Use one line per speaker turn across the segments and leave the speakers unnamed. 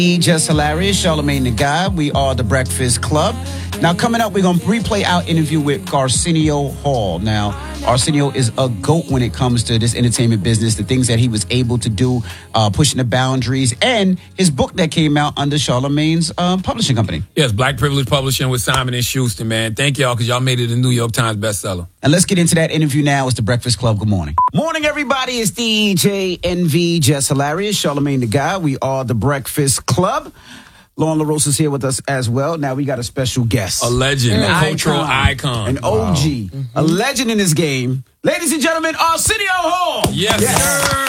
Just hilarious, Charlamagne the God. We are the Breakfast Club. Now, coming up, we're going to replay our interview with Arsenio Hall. Now, Arsenio is a GOAT when it comes to this entertainment business, the things that he was able to do, pushing the boundaries, and his book that came out under Charlamagne's publishing company.
Yes, Black Privilege Publishing with Simon & Schuster, man. Thank y'all, because y'all made it a New York Times bestseller.
And let's get into that interview now. It's the Breakfast Club. Good morning. Morning, everybody. It's DJ NV, Just Hilarious, Charlamagne the God. We are the Breakfast Club. Lauren LaRosa is here with us as well. Now we got a special guest.
A legend, a cultural icon.
An OG, a legend in this game. Ladies and gentlemen, Arsenio Hall.
Yes, sir.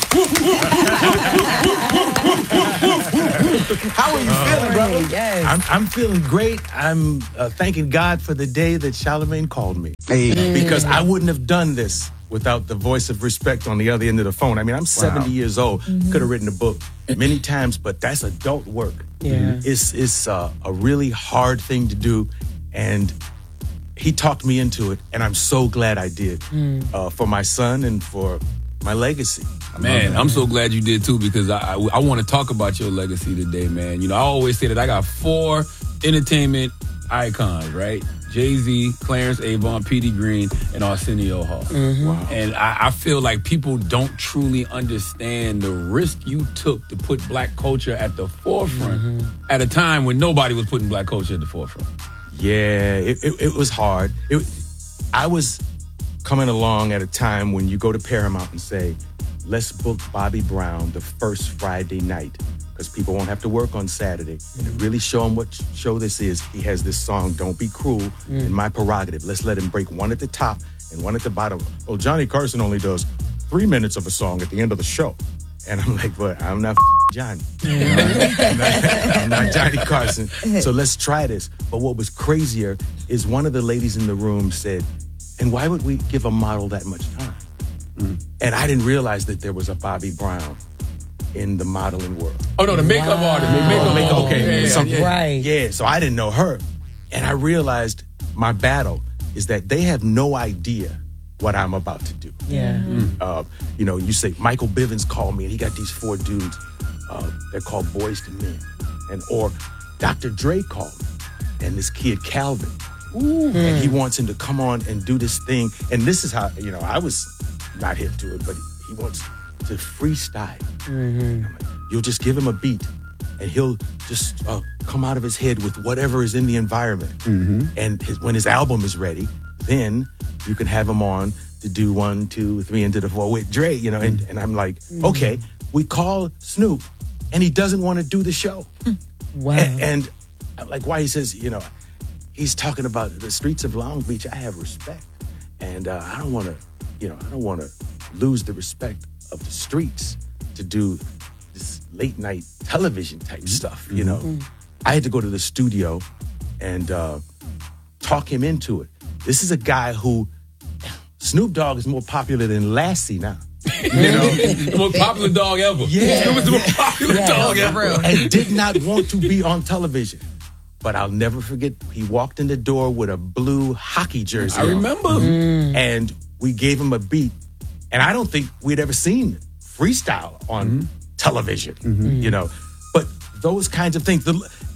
How are you feeling, brother?
Yes. I'm feeling great. I'm thanking God for the day that Charlamagne called me.
Hey.
Because I wouldn't have done this without the voice of respect on the other end of the phone. I mean, I'm 70 years old. Could have written a book many times, but that's adult work.
Yeah.
It's a really hard thing to do, and he talked me into it, and I'm so glad I did for my son and for my legacy.
Man, I'm so glad you did too, because I want to talk about your legacy today, man. You know, I always say that I got 4 entertainment icons, right? Jay-Z, Clarence Avant, Petey Green, and Arsenio Hall. Wow. And I feel like people don't truly understand the risk you took to put black culture at the forefront at a time when nobody was putting black culture at the forefront.
Yeah, it was hard. I was coming along at a time when you go to Paramount and say, let's book Bobby Brown the first Friday night, because people won't have to work on Saturday. And to really show him what show this is, he has this song, Don't Be Cruel, in My Prerogative. Let's let him break one at the top and one at the bottom. Well, Johnny Carson only does 3 minutes of a song at the end of the show. And I'm like, but I'm not Johnny. I'm not Johnny Carson. So let's try this. But what was crazier is one of the ladies in the room said, and why would we give a model that much time? And I didn't realize that there was a Bobby Brown in the modeling world.
Oh, no, the makeup artist.
Yeah, so I didn't know her. And I realized my battle is that they have no idea what I'm about to do.
Yeah.
You know, you say, Michael Bivins called me, and he got these 4 dudes. They're called Boys to Men. Or Dr. Dre called me, and this kid, Calvin. And he wants him to come on and do this thing. And this is how, you know, I was not hip to it, but he wants to freestyle. You'll just give him a beat, and he'll just come out of his head with whatever is in the environment. And when his album is ready, then you can have him on to do 1, 2, 3 into the 4 with Dre, you know. And I'm like, okay, we call Snoop, and he doesn't want to do the show.
Wow.
And I'm like, why? He says, you know, he's talking about the streets of Long Beach. I have respect, and I don't want to, you know, I don't want to lose the respect of the streets to do this late night television type stuff, you know. I had to go to the studio and talk him into it. This is a guy who, Snoop Dogg is more popular than Lassie now. You know?
The most popular dog ever.
Yeah.
Snoop is the most popular dog ever.
And did not want to be on television. But I'll never forget, he walked in the door with a blue hockey jersey.
I remember.
And we gave him a beat. And I don't think we'd ever seen freestyle on television, you know. But those kinds of things.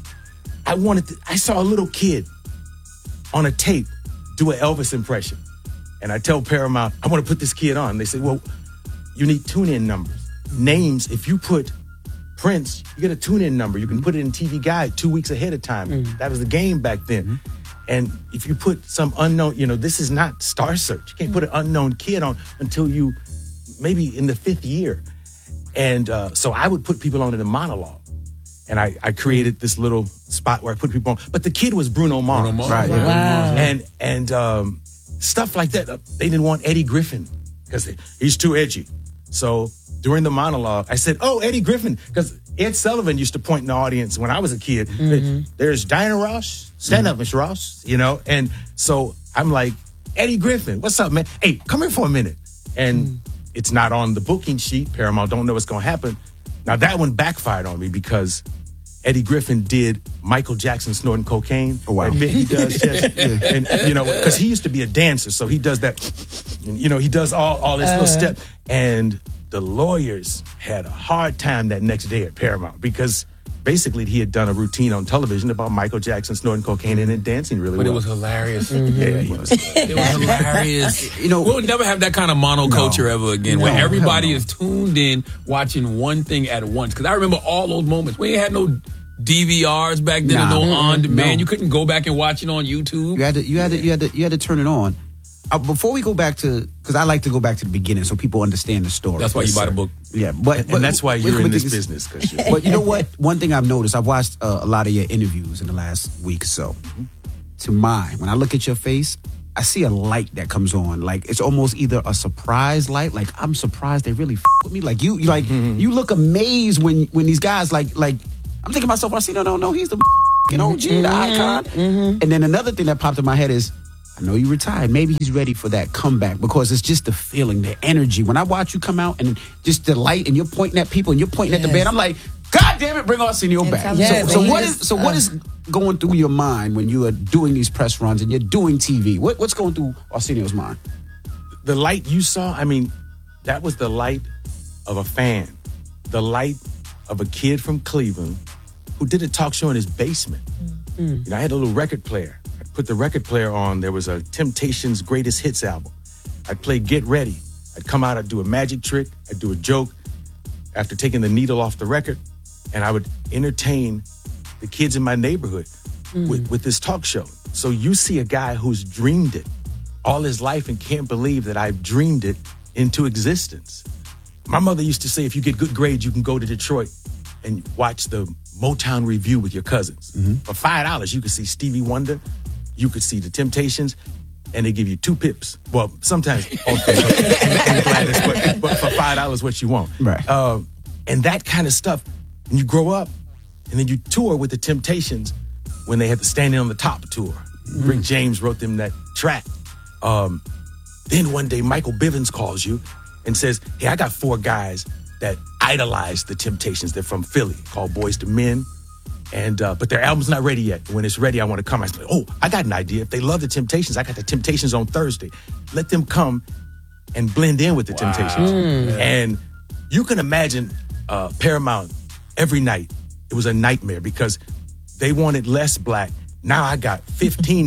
I saw a little kid on a tape do an Elvis impression. And I tell Paramount, I want to put this kid on. They say, well, you need tune-in numbers. Names, if you put Prince, you get a tune-in number. You can put it in TV Guide 2 weeks ahead of time. That was the game back then. And if you put some unknown, you know, this is not Star Search. You can't put an unknown kid on until you, maybe in the 5th year. And so I would put people on in a monologue. And I created this little spot where I put people on. But the kid was Bruno Mars.
Right.
Wow.
And stuff like that. They didn't want Eddie Griffin because he's too edgy. So during the monologue, I said, oh, Eddie Griffin, because Ed Sullivan used to point in the audience when I was a kid. There's Diana Ross. Stand up, Miss Ross. You know? And so I'm like, Eddie Griffin, what's up, man? Hey, come here for a minute. And it's not on the booking sheet. Paramount don't know what's going to happen. Now, that one backfired on me because Eddie Griffin did Michael Jackson snorting cocaine.
Oh, wow.
That bit he does, and, you know, because he used to be a dancer, so he does that, you know, he does all this little step. And the lawyers had a hard time that next day at Paramount because basically he had done a routine on television about Michael Jackson snorting cocaine and then dancing really
But
well.
it was hilarious.
Yeah, he was.
It was hilarious.
You know,
we'll never have that kind of monoculture ever again, where
No,
everybody
hell no.
is tuned in watching one thing at once. Because I remember all those moments. We ain't had no DVRs back then,
Nah.
or no on demand.
No.
You couldn't go back and watch it on YouTube.
You had to turn it on. Before we go back to, because I like to go back to the beginning so people understand the story.
That's why you buy the book.
Yeah, but
And that's why you're in this
because-
business. 'Cause
But you know what? One thing I've noticed, I've watched a lot of your interviews in the last week or so. To mine, when I look at your face, I see a light that comes on. Like it's almost either a surprise light. Like I'm surprised they really with me. Like you you look amazed when these guys like I'm thinking to myself, I see no, he's the OG, the icon. And then another thing that popped in my head is, I know you retired. Maybe he's ready for that comeback because it's just the feeling, the energy. When I watch you come out and just the light and you're pointing at people and you're pointing at the band, I'm like, God damn it, bring Arsenio back.
Yes,
What is going through your mind when you are doing these press runs and you're doing TV? What's going through Arsenio's mind?
The light you saw, I mean, that was the light of a fan. The light of a kid from Cleveland who did a talk show in his basement. You know, I had a little record player. I put the record player on. There was a Temptations Greatest Hits album. I'd play Get Ready. I'd come out, I'd do a magic trick. I'd do a joke after taking the needle off the record. And I would entertain the kids in my neighborhood with this talk show. So you see a guy who's dreamed it all his life and can't believe that I've dreamed it into existence. My mother used to say, if you get good grades, you can go to Detroit and watch the Motown Review with your cousins. For $5, you could see Stevie Wonder, you could see the Temptations, and they give you 2 pips. Well, sometimes and Gladys, but for $5, what you want.
Right.
And that kind of stuff. And you grow up, and then you tour with the Temptations when they had the Standing on the Top tour. Rick James wrote them that track. Then one day, Michael Bivins calls you and says, hey, I got 4 guys that idolize the Temptations. They're from Philly, called Boys to Men. And but their album's not ready yet. When it's ready, I want to come. I say, oh, I got an idea. If they love the Temptations, I got the Temptations on Thursday. Let them come and blend in with the Temptations. And you can imagine Paramount every night. It was a nightmare because they wanted less black. Now I got 15.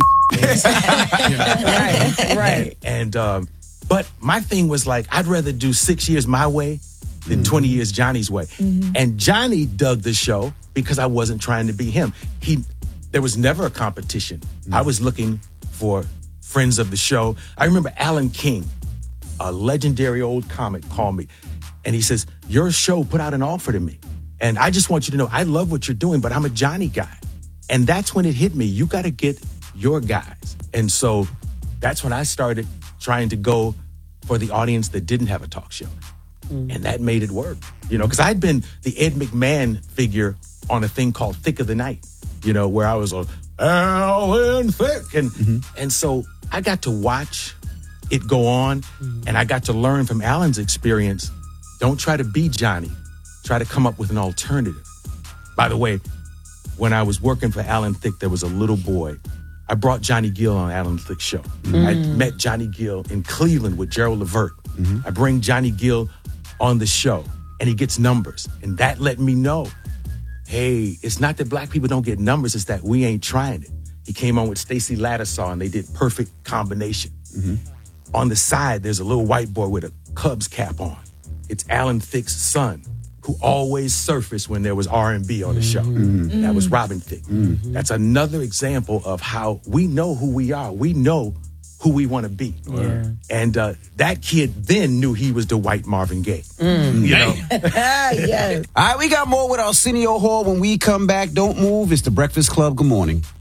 Right.
And but my thing was like, I'd rather do 6 years my way than 20 years Johnny's way. And Johnny dug the show because I wasn't trying to be him. There was never a competition. I was looking for friends of the show. I remember Alan King, a legendary old comic, called me. And he says, your show put out an offer to me. And I just want you to know, I love what you're doing, but I'm a Johnny guy. And that's when it hit me. You got to get your guys. And so that's when I started trying to go for the audience that didn't have a talk show. And that made it work, you know, because I'd been the Ed McMahon figure on a thing called Thick of the Night, you know, where I was on Alan Thick. And so I got to watch it go on, and I got to learn from Alan's experience. Don't try to be Johnny. Try to come up with an alternative. By the way, when I was working for Alan Thicke, there was a little boy. I brought Johnny Gill on Alan Thicke's show. I met Johnny Gill in Cleveland with Gerald Levert. I bring Johnny Gill on the show, and he gets numbers. And that let me know, hey, it's not that black people don't get numbers, it's that we ain't trying it. He came on with Stacey Lattisaw, and they did Perfect Combination. On the side, there's a little white boy with a Cubs cap on. It's Alan Thicke's son, who always surfaced when there was R&B on the show. That was Robin Thicke. That's another example of how we know who we are. We know who we want to be. And that kid then knew he was the white Marvin Gaye. You know?
Yes.
All right, we got more with Arsenio Hall when we come back. Don't move. It's The Breakfast Club. Good morning.